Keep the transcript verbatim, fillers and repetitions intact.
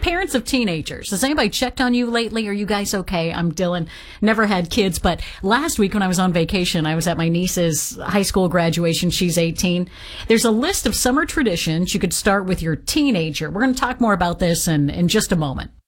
parents of teenagers, has anybody checked on you lately? Are you guys okay? I'm Dylan. Never had kids, but last week when I was on vacation, I was at my niece's high school graduation. She's eighteen. There's a list of summer traditions you could start with your teenager. We're going to talk more about this in, in just a moment.